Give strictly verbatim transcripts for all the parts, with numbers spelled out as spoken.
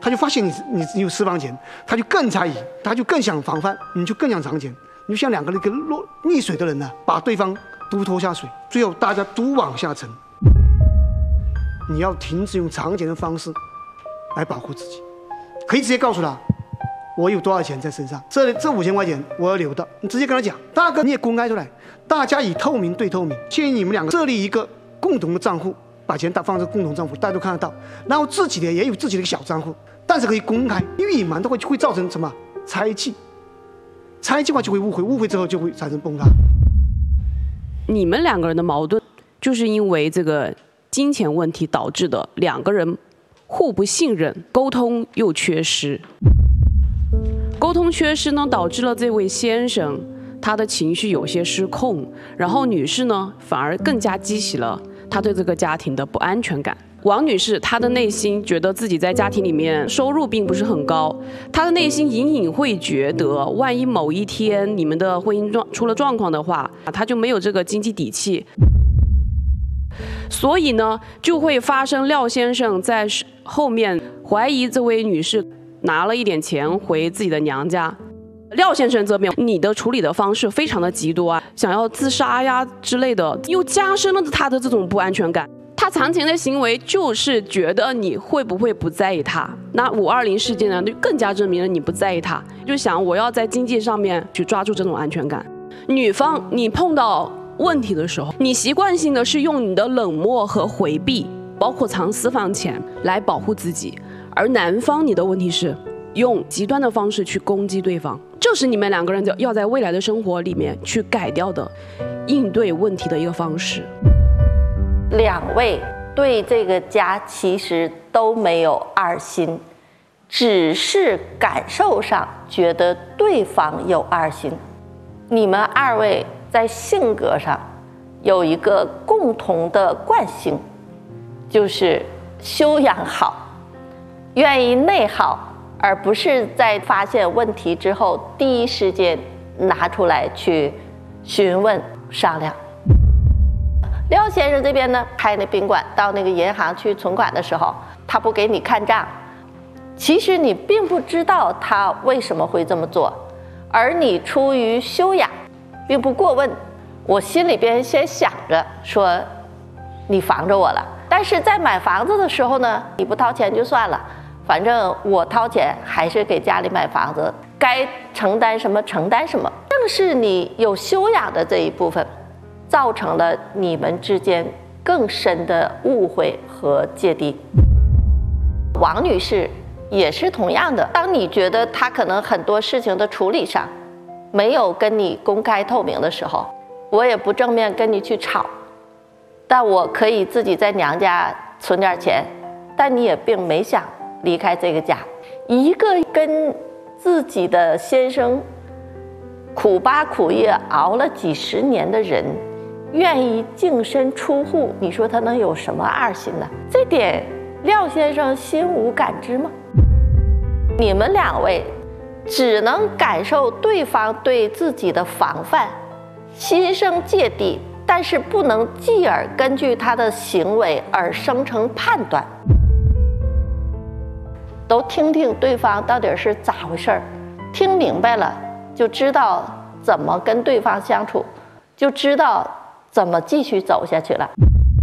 他就发现你你你有私房钱，他就更猜疑，他就更想防范，你就更想藏钱，你就像两个那个落溺水的人呢、啊，把对方都拖下水，最后大家都往下沉。你要停止用藏钱的方式来保护自己，可以直接告诉他，我有多少钱在身上，这这五千块钱我要留的，你直接跟他讲，大哥你也公开出来，大家以透明对透明，建议你们两个设立一个共同的账户，把钱放在共同账户，大家都看得到，然后自己的也有自己的一个小账户，但是可以公开，因为隐瞒的话就会造成什么猜忌，猜忌的话就会误会，误会之后就会产生崩塌。 你们两个人的矛盾，就是因为这个金钱问题导致的，两个人互不信任，沟通又缺失。沟通缺失呢，导致了这位先生他的情绪有些失控，然后女士呢，反而更加激起了她对这个家庭的不安全感。王女士她的内心觉得自己在家庭里面收入并不是很高，她的内心隐隐会觉得，万一某一天你们的婚姻状出了状况的话，她就没有这个经济底气，所以呢，就会发生廖先生在后面怀疑这位女士拿了一点钱回自己的娘家。廖先生这边，你的处理的方式非常的极端，想要自杀呀之类的，又加深了他的这种不安全感。他藏钱的行为就是觉得你会不会不在意他，那五二零事件呢，就更加证明了你不在意他，就想我要在经济上面去抓住这种安全感。女方，你碰到问题的时候，你习惯性的是用你的冷漠和回避，包括藏私房钱来保护自己，而男方你的问题是用极端的方式去攻击对方，这是你们两个人要在未来的生活里面去改掉的应对问题的一个方式。 两位对这个家其实都没有二心，只是感受上觉得对方有二心。你们二位在性格上有一个共同的惯性，就是修养好，愿意内耗，而不是在发现问题之后第一时间拿出来去询问商量。廖先生这边呢，开那宾馆到那个银行去存款的时候，他不给你看账，其实你并不知道他为什么会这么做，而你出于修养并不过问，我心里边先想着说你防着我了，但是在买房子的时候呢，你不掏钱就算了，反正我掏钱还是给家里买房子，该承担什么承担什么。正是你有修养的这一部分，造成了你们之间更深的误会和芥蒂。王女士也是同样的，当你觉得她可能很多事情的处理上没有跟你公开透明的时候，我也不正面跟你去吵，但我可以自己在娘家存点钱，但你也并没想离开这个家。一个跟自己的先生苦巴苦业熬了几十年的人，愿意净身出户，你说他能有什么二心呢？这点廖先生心无感知吗？你们两位只能感受对方对自己的防范，心生芥蒂，但是不能继而根据他的行为而生成判断。都听听对方到底是咋回事儿，听明白了就知道怎么跟对方相处，就知道怎么继续走下去了。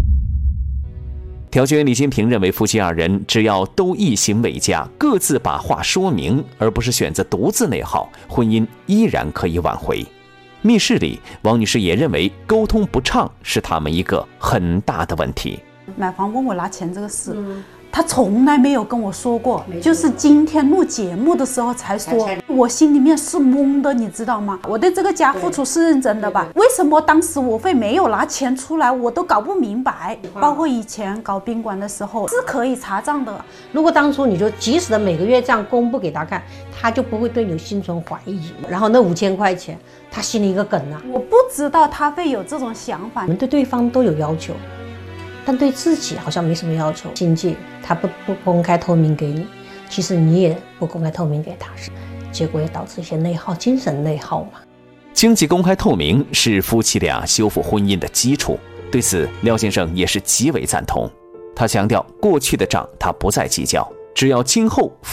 调解员李金平认为，夫妻二人只要都一心为家，各自把话说明，而不是选择独自内耗，婚姻依然可以挽回。密室里，王女士也认为沟通不畅是他们一个很大的问题。 买房问我拿钱这个事，嗯，他从来没有跟我说过，就是今天录节目的时候才说，我心里面是懵的，你知道吗？我对这个家付出是认真的吧？为什么当时我会没有拿钱出来，我都搞不明白。包括以前搞宾馆的时候是可以查账的。 如果当初你就及时的每个月这样公布给他看，他就不会对你心存怀疑。然后那五千块钱，他心里一个梗啊， 我不知道他会有这种想法。 我们对对方都有要求，但对自己好像没什么要求。经济他不不公开透明给你，其实你也不公开透明给他，结果也导致一些内耗，精神内耗嘛。 经济公开透明是夫妻俩修复婚姻的基础，对此廖先生也是极为赞同。他强调，过去的账他不再计较，只要今后